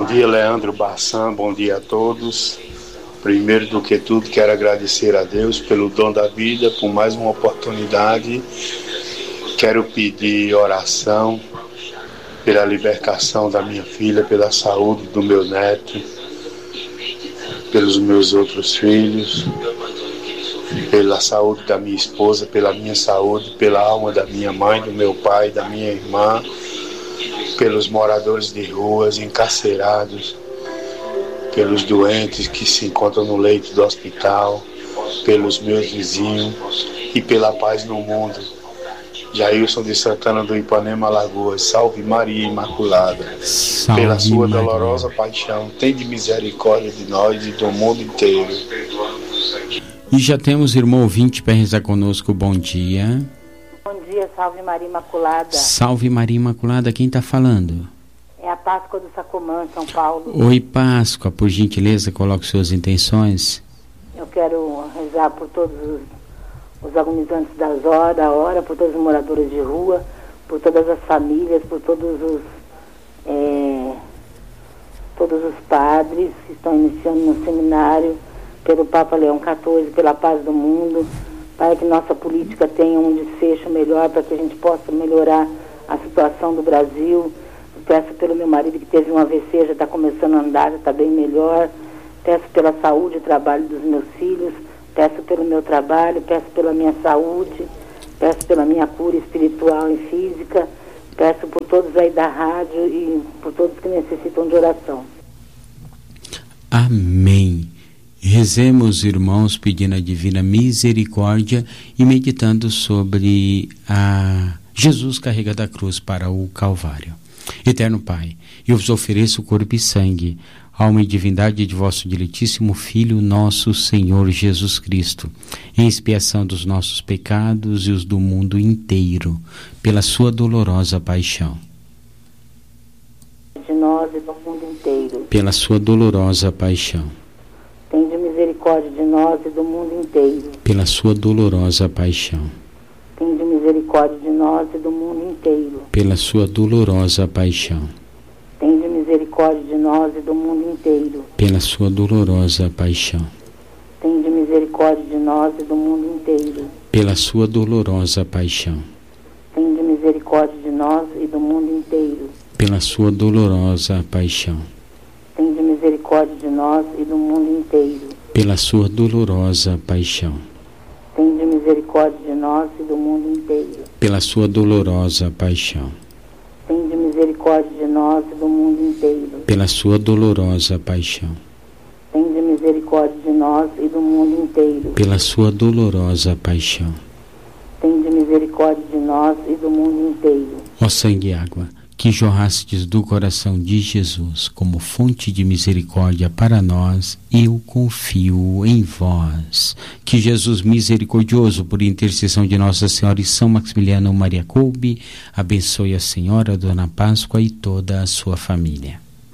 dia, Leandro Bassan, bom dia a todos. Primeiro do que tudo, quero agradecer a Deus pelo dom da vida, por mais uma oportunidade. Quero pedir oração pela libertação da minha filha, pela saúde do meu neto, pelos meus outros filhos, pela saúde da minha esposa, pela minha saúde, pela alma da minha mãe, do meu pai, da minha irmã, pelos moradores de ruas, encarcerados, pelos doentes que se encontram no leito do hospital, pelos meus vizinhos e pela paz no mundo. Jailson de Santana do Ipanema, Alagoas. Salve Maria Imaculada. Salve pela sua Maria. dolorosa paixão, tem de misericórdia de nós e do mundo inteiro. E já temos irmão ouvinte para rezar conosco. Bom dia. Bom dia, salve Maria Imaculada. Salve Maria Imaculada, quem está falando? É a Páscoa do Sacomã, São Paulo. Oi Páscoa, por gentileza coloque suas intenções. Eu quero rezar por todos os agonizantes da hora, por todos os moradores de rua, por todas as famílias, por todos os padres que estão iniciando no seminário, pelo Papa Leão XIV, pela paz do mundo, para que nossa política tenha um desfecho melhor, para que a gente possa melhorar a situação do Brasil. Peço pelo meu marido que teve um AVC, já está começando a andar, já está bem melhor. Peço pela saúde e trabalho dos meus filhos, peço pelo meu trabalho, peço pela minha saúde, peço pela minha cura espiritual e física, peço por todos aí da rádio e por todos que necessitam de oração. Amém. Rezemos, irmãos, pedindo a divina misericórdia e meditando sobre a Jesus carrega da cruz para o Calvário. Eterno Pai, eu vos ofereço o corpo e sangue, alma e divindade de vosso diletíssimo Filho, nosso Senhor Jesus Cristo, em expiação dos nossos pecados e os do mundo inteiro, pela sua dolorosa paixão. De nós e do mundo inteiro. Pela sua dolorosa paixão. Tende misericórdia de nós e do mundo inteiro. Pela sua dolorosa paixão. Tende misericórdia de nós e do mundo inteiro. Pela sua dolorosa paixão. Tende misericórdia de nós e do mundo inteiro. Pela sua dolorosa paixão. Tende misericórdia de nós e do mundo inteiro. Pela sua dolorosa paixão. Tende misericórdia de nós e do mundo inteiro. Pela sua dolorosa paixão. Tende misericórdia de nós e do mundo inteiro. Pela sua dolorosa paixão. Tende misericórdia de nós e do mundo inteiro. Pela sua dolorosa paixão. Tende misericórdia de nós e do mundo inteiro. Pela sua dolorosa paixão. Tende misericórdia de nós e do mundo inteiro. Pela sua dolorosa paixão. Tende misericórdia de nós e do mundo inteiro. Ó sangue e água, que jorrastes do coração de Jesus como fonte de misericórdia para nós, eu confio em vós. Que Jesus misericordioso, por intercessão de Nossa Senhora e São Maximiliano Maria Kolbe, abençoe a Senhora, Dona Páscoa e toda a sua família.